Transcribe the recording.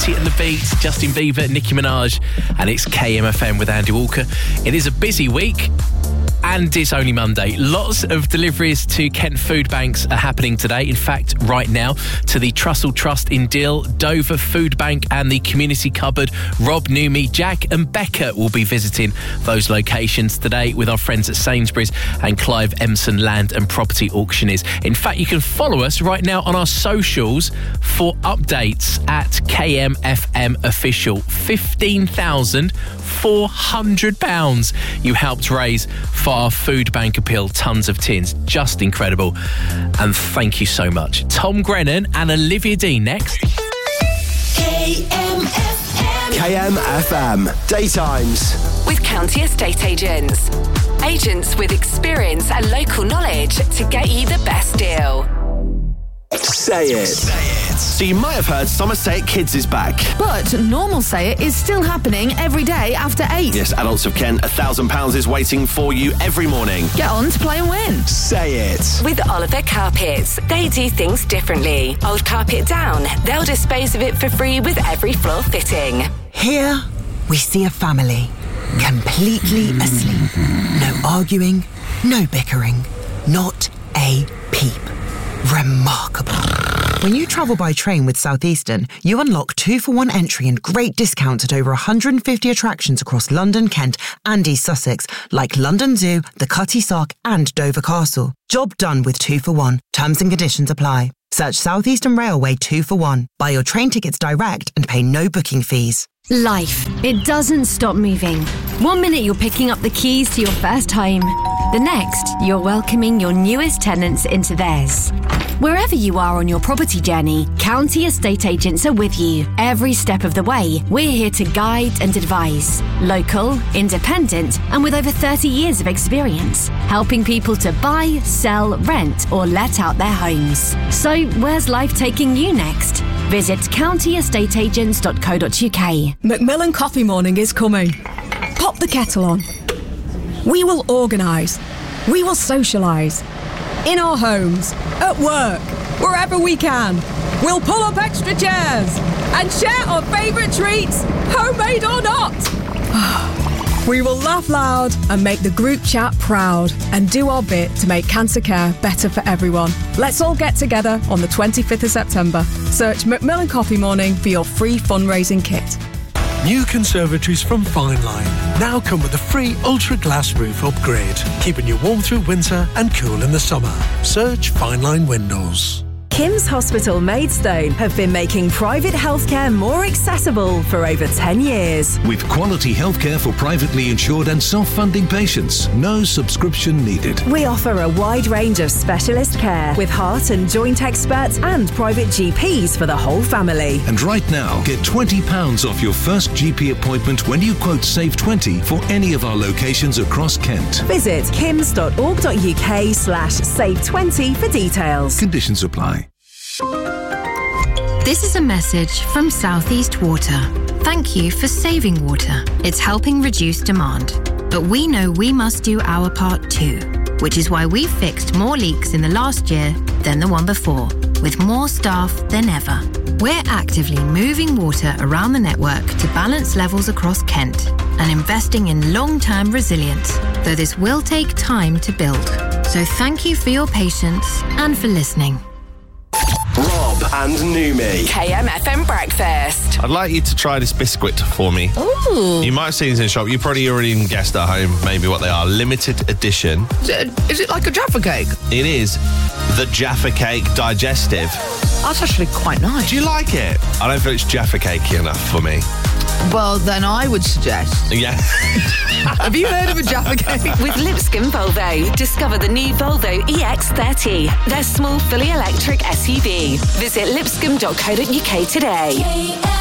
Beauty and the Beat, Justin Bieber, Nicki Minaj, and it's KMFM with Andy Walker. It is a busy week. And it's only Monday. Lots of deliveries to Kent Food Banks are happening today. In fact, right now, to the Trussell Trust in Deal, Dover Food Bank and the Community Cupboard. Rob, Numi, Jack and Becca will be visiting those locations today with our friends at Sainsbury's and Clive Empson Land and Property Auctioneers. In fact, you can follow us right now on our socials for updates at KMFM Official. £15,400 you helped raise for our food bank appeal. Tons of tins. Just incredible. And thank you so much. Tom Grennan and Olivia Dean next. KMFM. Daytimes. With County Estate Agents. Agents with experience and local knowledge to get you the best deal. Say it. So you might have heard Somerset Kids is back. But Normal Say It is still happening every day after 8. Yes, adults of Kent, £1,000 is waiting for you every morning. Get on to play and win. Say it. With Oliver Carpets, they do things differently. Old carpet down, they'll dispose of it for free with every floor fitting. Here, we see a family, completely asleep. No arguing, no bickering, not a peep. Remarkable. When you travel by train with Southeastern, you unlock 2-for-1 entry and great discounts at over 150 attractions across London, Kent and East Sussex, like London Zoo, the Cutty Sark and Dover Castle. Job done with 2-for-1. Terms and conditions apply. Search Southeastern Railway 2-for-1. Buy your train tickets direct and pay no booking fees. Life, it doesn't stop moving. 1 minute you're picking up the keys to your first home. The next, you're welcoming your newest tenants into theirs. Wherever you are on your property journey, County Estate Agents are with you. Every step of the way, we're here to guide and advise. Local, independent, and with over 30 years of experience, helping people to buy, sell, rent, or let out their homes. So, where's life taking you next? Visit countyestateagents.co.uk. Macmillan Coffee Morning is coming. Pop the kettle on. We will organise. We will socialise. In our homes, at work, wherever we can. We'll pull up extra chairs and share our favourite treats, homemade or not. We will laugh loud and make the group chat proud and do our bit to make cancer care better for everyone. Let's all get together on the 25th of September. Search Macmillan Coffee Morning for your free fundraising kit. New conservatories from Fine Line now come with a free Ultra Glass roof upgrade, keeping you warm through winter and cool in the summer. Search Fine Line Windows. Kim's Hospital Maidstone have been making private healthcare more accessible for over 10 years. With quality healthcare for privately insured and self-funding patients. No subscription needed. We offer a wide range of specialist care with heart and joint experts and private GPs for the whole family. And right now, get £20 off your first GP appointment when you quote Save 20 for any of our locations across Kent. Visit kims.org.uk/save20 for details. Conditions apply. This is a message from South East Water. Thank you for saving water. It's helping reduce demand. But we know we must do our part too, which is why we've fixed more leaks in the last year than the one before, with more staff than ever. We're actively moving water around the network to balance levels across Kent and investing in long-term resilience, though this will take time to build. So thank you for your patience and for listening. Rob and Numi. KMFM Breakfast. I'd like you to try this biscuit for me. Ooh. You might have seen this in the shop. You probably already guessed at home maybe what they are. Limited edition. Is it like a Jaffa cake? It is the Jaffa Cake Digestive. That's actually quite nice. Do you like it? I don't feel it's Jaffa Cakey enough for me. Well, then I would suggest... Yeah. Have you heard of a Jaffa cake? With Lipscomb Volvo, discover the new Volvo EX30, their small fully electric SUV. Visit lipscomb.co.uk today.